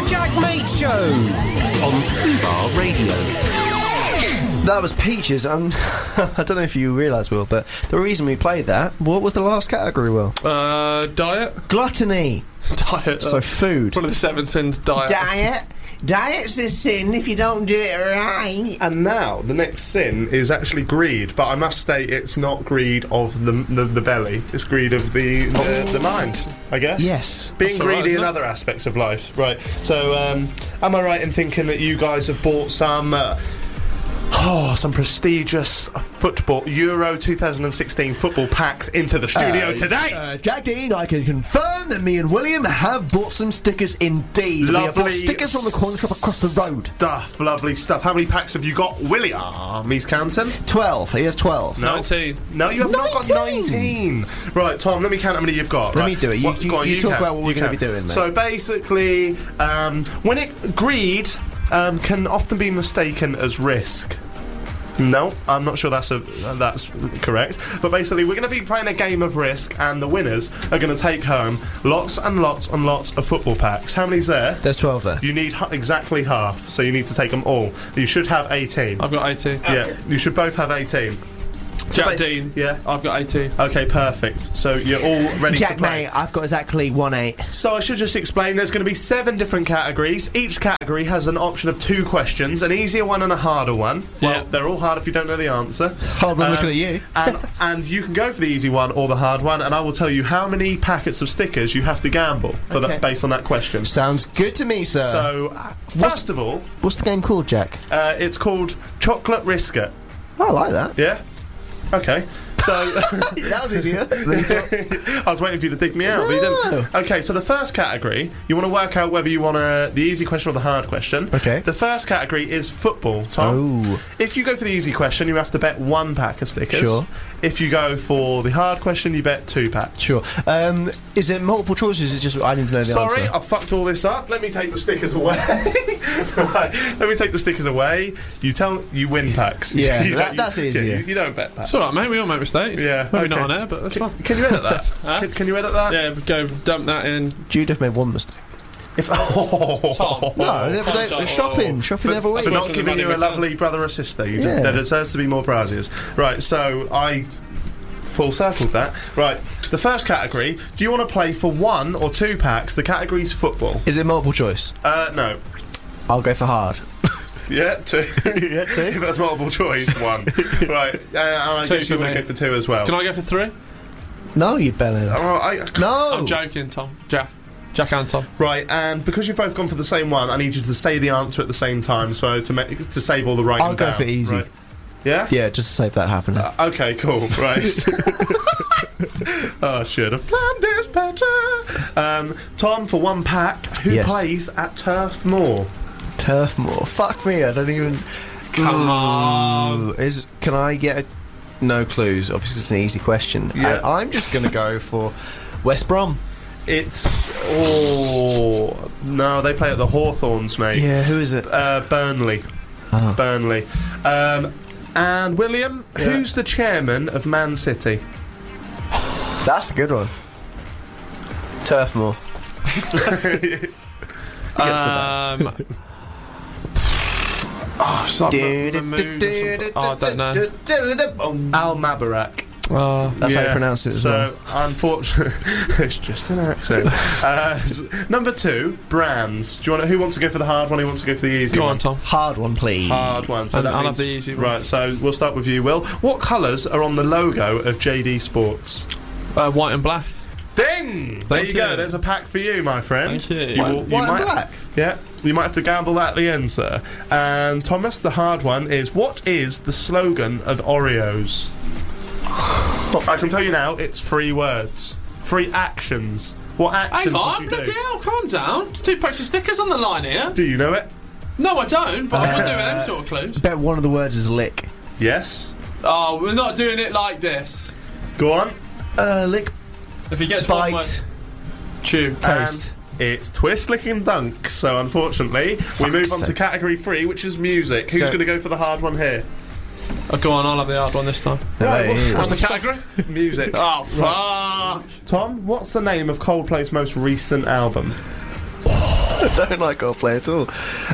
Jack Mate Show on Fubar Radio. That was Peaches. I don't know if you realise, Will, but the reason we played that, what was the last category, Will? Diet. Gluttony. Diet. So food. One of the 7 sins, diet. Diet's a sin if you don't do it right. And now, the next sin is actually greed, but I must state it's not greed of the belly, it's greed of the mind, I guess. Yes. Being That's all right, greedy isn't in it? other aspects of life. Right, so, am I right in thinking that you guys have bought some prestigious football, Euro 2016 football packs into the studio today? Jack Dean, I can confirm that me and William have bought some stickers indeed. We have bought Lovely stickers from the corner shop across the road. Lovely stuff. How many packs have you got, William? He's counting. 12. He has 12. No. 19. No, you have not got 19. Right, Tom, let me count how many you've got. Let right. me do it. Go on, You talk count. about what we're You going to count. be doing, mate. So basically, greed can often be mistaken as risk. No, I'm not sure that's correct. But basically, we're going to be playing a game of Risk, and the winners are going to take home lots and lots and lots of football packs. How many's there? There's 12 there. You need exactly half, so you need to take them all. You should have 18. I've got 18. Yeah, you should both have 18. Jack Dean. Yeah. I've got 18. Okay, perfect. So you're all ready to Jack, play. mate, I've got exactly 1-8. So I should just explain, there's going to be 7 different categories. Each category has an option of 2 questions, an easier one and a harder one. Well, Yeah. they're all hard if you don't know the answer. Hard one looking at you. and you can go for the easy one or the hard one, and I will tell you how many packets of stickers you have to gamble for Okay. based on that question. Sounds good to me, sir. So, first of all, What's the game called, Jack? it's called Chocolate Risker. Oh, I like that. Yeah? Okay. So That was easier. I was waiting for you to dig me out, but you didn't. Okay, so the first category, you want to work out whether you want the easy question or the hard question. Okay. The first category is football, Tom. Oh. If you go for the easy question, you have to bet 1 pack of stickers. Sure. If you go for the hard question, you bet 2 packs. Sure. Is it multiple choice or is it just I need to know the Sorry, answer? I fucked all this up. Let me take the stickers away. Right, let me take the stickers away. You win packs. Yeah, You don't- that's easier. You don't bet packs. It's alright, mate. We all make mistakes. Yeah, Maybe okay. not on air, but that's fine. Can you edit that? Huh? Can you edit that? Yeah, go dump that in. Judith made one mistake. If Tom. No, Tom. shopping every week. for not That's giving the you a money lovely brother or sister. Yeah. There deserves to be more prizes. Right, so I full circled that. Right, the first category. Do you want to play for 1 or 2 packs? The category's football. Is it multiple choice? No. I'll go for hard. Yeah, 2. Yeah, 2. If that's multiple choice, 1. Right, and I 2 guess you for want to me. go for 2 as well. Can I go for 3? No, you better. Oh, No. I'm joking, Tom. Jack and Tom. Right, and because you've both gone for the same one, I need you to say the answer at the same time, so to save all the writing I'll go down. for easy. Right. Yeah? Yeah, just to save that happening. Okay, cool. Right. I should have planned this better. Tom, for 1 pack, who Yes. plays at Turf Moor? Turf Moor. Fuck me, I don't even. Come on. Can I get no clues? Obviously, it's an easy question. Yeah. I'm just going to go for West Brom. No, they play at the Hawthorns, mate. Yeah, who is it? Burnley. Oh. Burnley. And William, who's the chairman of Man City? That's a good one. Turf Moor. Something the moon or something. Oh, I don't know. Al Mabarak. That's how you pronounce it as well. So, unfortunately, it's just an accent. Number 2, brands. Do you want? Who wants to go for the hard one? Who wants to go for the easy Go one? on, Tom. Hard one, please. Hard one. So I'll that have means- the easy one. Right. So we'll start with you, Will. What colours are on the logo of JD Sports? White and black. Ding! There you go. There's a pack for you, my friend. Thank you. White and black? Yeah, you might have to gamble that at the end, sir. And Thomas, the hard one is: what is the slogan of Oreos? I can tell you now, it's 3 words, 3 actions. What actions Hang on, would you bloody do? hell, calm down. There's 2 packs of stickers on the line here. Do you know it? No, I don't, but I can do them sort of clues. I bet one of the words is lick. Yes. Oh, we're not doing it like this. Go on. Lick, If he gets one word, bite, chew. taste. And it's twist, lick and dunk. So unfortunately, we move on to sake. category 3, which is music. Who's go. going to go for the hard one here? Oh, go on, I'll have the hard one this time. Right, What's the category? Music. Oh, fuck. Tom, what's the name of Coldplay's most recent album? I don't like Coldplay at all.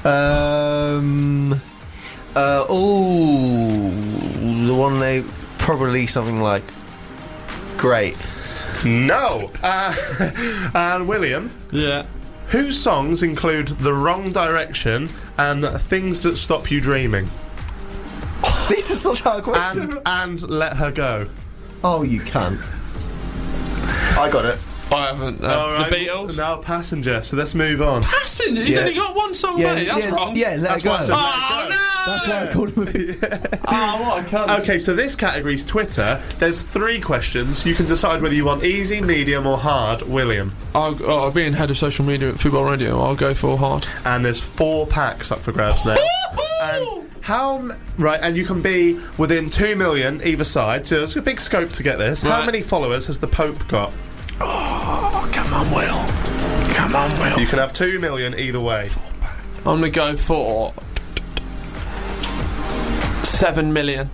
The one they probably something like Great. No. And William. Yeah. Whose songs include The Wrong Direction and Things That Stop You Dreaming? These are such hard questions. And Let Her Go. Oh, you can't. I got it. I haven't. All right. The Beatles? No, Passenger. So let's move on. Passenger? He's only got one song, mate. That's wrong. Yeah, Let Her Go. Why I said Let Her Oh, Go. no! That's why I called him a bit. Oh, what a cunt. Okay, so this category's Twitter. There's 3 questions. You can decide whether you want easy, medium, or hard. William. I'll being head of social media at Football Radio, I'll go for hard. And there's 4 packs up for grabs now. And and you can be within 2 million either side. So there's a big scope to get this. How Right. many followers has the Pope got? Oh, come on, Will. Come on, Will. You can have 2 million either way. I'm going to go for 7 million.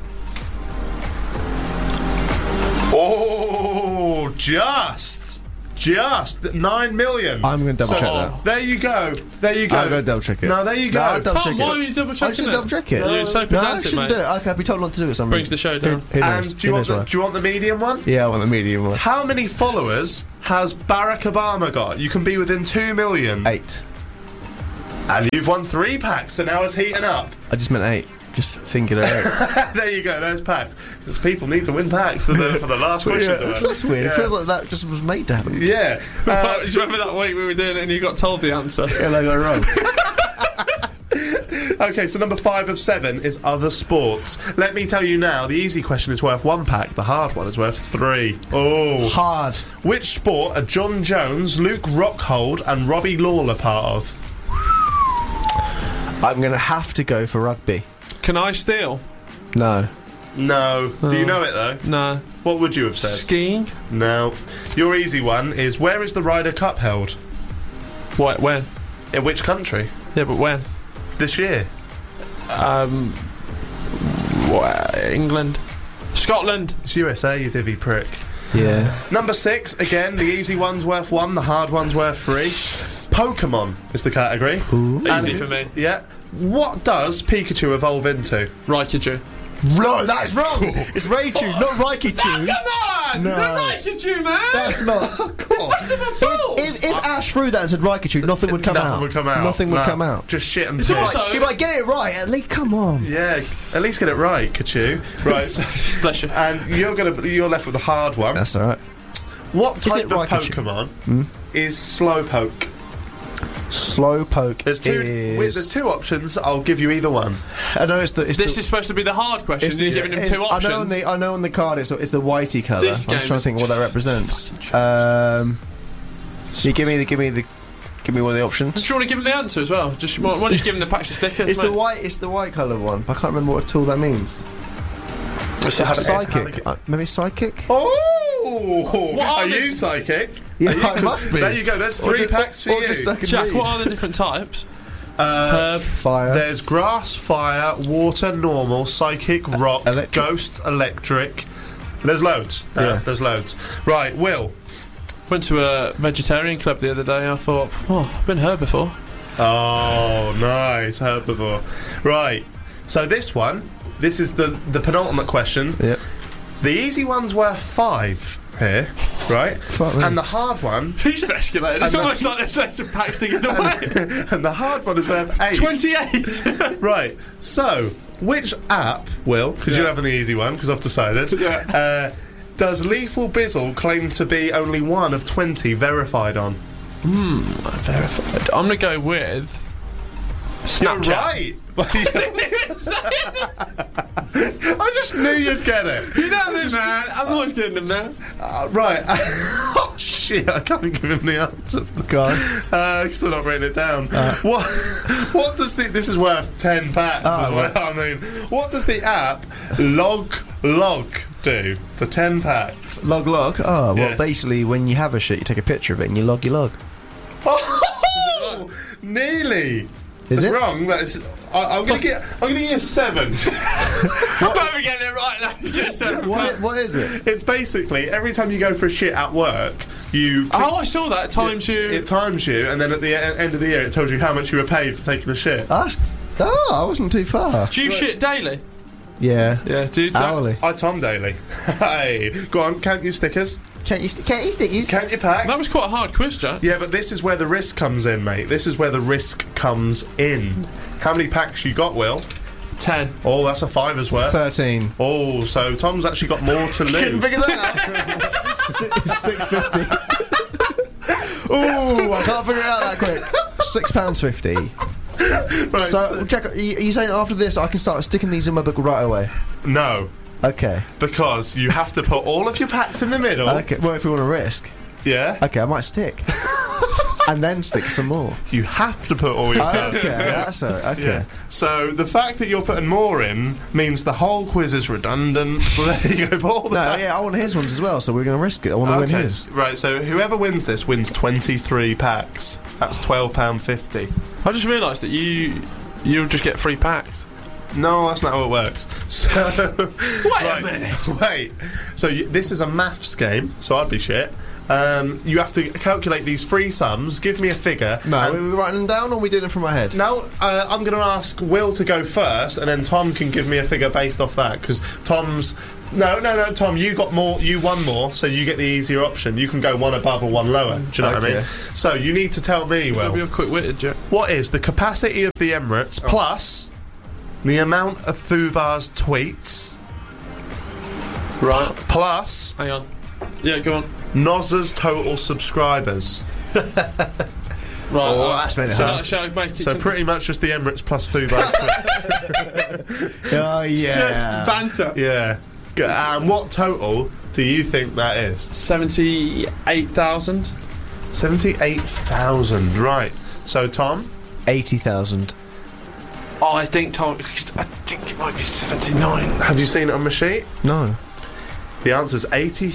Oh, just 9 million. I'm going to double check that. There you go. I'm going to double check it. No, there you go. I'll double Tom, check why it. are you double I checking should double check it. You're so No, I pedantic, shouldn't mate. do it. Okay, I'll be told not to do it. Brings the show down. Who knows? And do you want the medium one? Yeah, I want the medium one. How many followers has Barack Obama got? You can be within 2 million. 8. And you've won 3 packs, so now it's heating up. I just meant 8. Just singular 8. There you go, those packs. Because people need to win packs for the last question. Yeah, that's weird. It feels like that just was made to happen. Yeah. Do you remember that week we were doing it and you got told the answer? Yeah, I got it wrong. Okay, so number 5 of 7 is other sports. Let me tell you now, the easy question is worth 1 pack, the hard one is worth 3. Oh. Hard. Which sport are John Jones, Luke Rockhold, and Robbie Lawler part of? I'm going to have to go for rugby. Can I steal? No. No. Do you know it though? No. What would you have said? Skiing? No. Your easy one is, where is the Ryder Cup held? What? When? In which country? Yeah, but when? This year. England. Scotland. It's USA, you divvy prick. Yeah. Number 6, again, the easy one's worth 1, the hard one's worth 3. Pokemon is the category. Easy for me. Yeah. What does Pikachu evolve into? Raichu. No, that's wrong. It's Raichu, not Raichu. Come on! No. Raichu, man! That's not. What's the fault? If Ash threw that and said Raichu, nothing would come out. Nothing would come out. Nothing would No. come out. Just shit and It's piss. also- You're like, get it right, at least, come on. Yeah, at least get it right, Kachu. Right, so, Bless you. and you're left with the hard one. That's alright. What Is type it of Raichu? Pokemon is Slowpoke? Slowpoke There's is... two options. I'll give you either one. I know it's the... It's This the, is supposed to be the hard question. it's You're the- giving him it's- 2 options. I know on the card it's the whitey colour. This I'm just game trying is to think what that represents. You give me one of the options. Do you want to give him the answer as well? Just why don't you give him the packs of stickers? It's the mate? white colour one. I can't remember what at all that means. It's It's just- psychic. Maybe psychic? Oh! What are Are the- you psychic? Yeah, Are you- it must be. There you go. There's Or 3 just- packs for or you. just I can Jack, read. what are the different types? Uh, Fire. There's grass, fire, water, normal, psychic, rock, electric. ghost, electric. There's loads. Yeah. There's loads. Right, Will. Went to a vegetarian club the other day. I thought, I've been here before. Oh, nice. Heard before. Right. So this is the penultimate question. Yep. The easy one's worth 5 here, right? Fuck me. And the hard one, He's escalated. It's And almost like there's loads of packs to give away. and the hard one is worth 8. 28. Right. So, which app, Will, because you're having the easy one, because I've decided, does Lethal Bizzle claim to be only one of 20 verified on? Verified. I'm going to go with Snapchat. You're right. I just knew you'd get it. You know this, man. I'm always getting them now. Right. Oh, shit. I can't give him the answer. Go on. Because I'm not writing it down. What does this is worth 10 packs as well. I mean, what does the app Log do for 10 packs? Log. Oh, well, Yeah. basically, when you have a shit, you take a picture of it and you log your log. Oh, nearly. Is It's it? wrong. I'm gonna give you a 7. I'm not even getting it right now. You just said What is it? It's basically every time you go for a shit at work, you. Oh, I saw that. It times you. It times you, and then at the end of the year, it tells you how much you were paid for taking a shit. I wasn't too far. Do you shit daily? Yeah. Yeah, dude. Hourly. I Tom Daily. Hey, go on, count your stickers, Can't you stickies? count your packs. That was quite a hard quiz, Jack. Yeah, but this is where the risk comes in, mate. This is where the risk comes in. How many packs you got, Will? 10. Oh, that's a 5's worth. 13. Oh, so Tom's actually got more to Couldn't lose. figure that out. 6.50. Ooh, I can't figure it out that quick. £6.50. Right, So, Jack, are you saying after this I can start sticking these in my book right away? no, Okay. because you have to put all of your packs in the middle. Okay. Well, if we want to risk, Yeah, okay, I might stick, and then stick some more. you have to put all your packs. Okay, that's okay. Yeah. So the fact that you're putting more in means the whole quiz is redundant. So there you go. Put all the No, packs. yeah, I want his ones as well, so we're going to risk it. I want to win Okay, his. right. So whoever wins this wins 23 packs. That's £12.50. I just realised that you'll just get 3 packs. No, that's not how it works. So, Wait a minute. Wait. So this is a maths game, so I'd be shit. You have to calculate these 3 sums, give me a figure. No, and- are we writing them down or are we doing it from my head? No, I'm going to ask Will to go first, and then Tom can give me a figure based off that, because Tom's... No, Tom, you got more. You won more, so you get the easier option. You can go one above or one lower. Do you know what I mean? Okay. So you need to tell me, I'll be Will, a quick-witted, Jack. what is the capacity of the Emirates plus the amount of Fubar's tweets, Right. plus Hang on. Yeah, go on. Nozza's total subscribers. Right. Oh, that's made it so hard. shall I make it? So pretty much just the Emirates plus Fubar's tweets. Oh, yeah. Just banter. Yeah. And what total do you think that is? 78,000. 78,000, right. So, Tom? 80,000. Oh, I think it might be 79. Have you seen it on my sheet? No. The answer's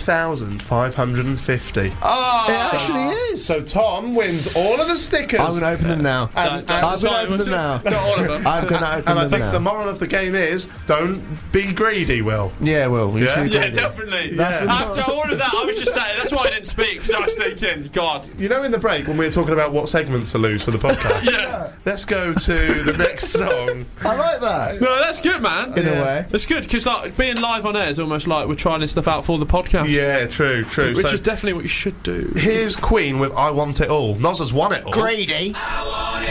80,550. Oh, It actually is. So Tom wins all of the stickers. I'm going to open them now. And I'm going to open them now. Not all of them. I'm going to open and I them think now. the moral of the game is don't be greedy, Will. Yeah, Will. You Yeah? should Yeah, agree. definitely. That's Yeah. After all of that, I was just saying. That's why I didn't speak, because I was thinking, God. You know, in the break when we were talking about what segments to lose for the podcast, Yeah. let's go to the next song. I like that. No, that's good, man. In a way. It's good because like being live on air is almost like we're trying this stuff out for the podcast. Yeah, true. Which So is definitely what you should do. here's Queen with I Want It All. Nozza's won it all. Greedy.